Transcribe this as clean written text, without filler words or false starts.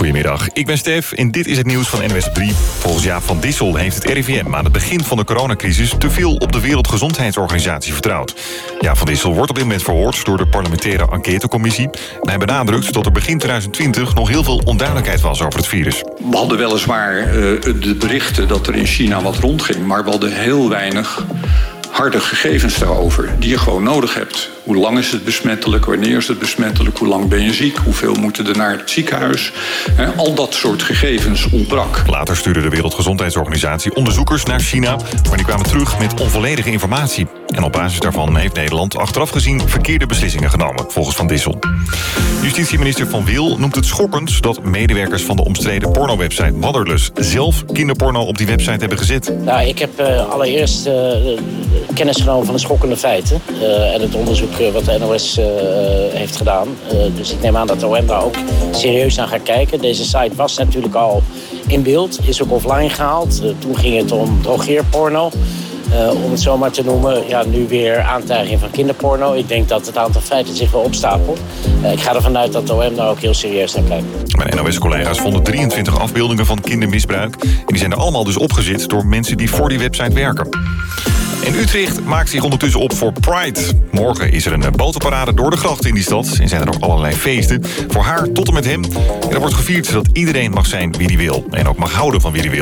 Goedemiddag, ik ben Stef en dit is het nieuws van NOS op 3. Volgens Jaap van Dissel heeft het RIVM aan het begin van de coronacrisis te veel op de Wereldgezondheidsorganisatie vertrouwd. Jaap van Dissel wordt op dit moment verhoord door de parlementaire enquêtecommissie. En hij benadrukt dat er begin 2020 nog heel veel onduidelijkheid was over het virus. We hadden weliswaar de berichten dat er in China wat rondging, maar we hadden heel weinig harde gegevens daarover die je gewoon nodig hebt. Hoe lang is het besmettelijk? Wanneer is het besmettelijk? Hoe lang ben je ziek? Hoeveel moeten er naar het ziekenhuis? Al dat soort gegevens ontbrak. Later stuurde de Wereldgezondheidsorganisatie onderzoekers naar China, maar die kwamen terug met onvolledige informatie. En op basis daarvan heeft Nederland achteraf gezien verkeerde beslissingen genomen, volgens Van Dissel. Justitieminister Van Wil noemt het schokkend dat medewerkers van de omstreden pornowebsite Motherless zelf kinderporno op die website hebben gezet. Nou, ik heb allereerst kennis genomen van de schokkende feiten en het onderzoek wat de NOS heeft gedaan. Dus ik neem aan dat de OM daar ook serieus naar gaat kijken. Deze site was natuurlijk al in beeld, is ook offline gehaald. Toen ging het om drogeerporno. Om het zo maar te noemen, ja, nu weer aantijging van kinderporno. Ik denk dat het aantal feiten zich wel opstapelt. Ik ga ervan uit dat de OM daar ook heel serieus naar kijkt. Mijn NOS-collega's vonden 23 afbeeldingen van kindermisbruik. En die zijn er allemaal dus opgezet door mensen die voor die website werken. En Utrecht maakt zich ondertussen op voor Pride. Morgen is er een botenparade door de grachten in die stad. En zijn er ook allerlei feesten. Voor haar tot en met hem. En er wordt gevierd dat iedereen mag zijn wie hij wil. En ook mag houden van wie hij wil.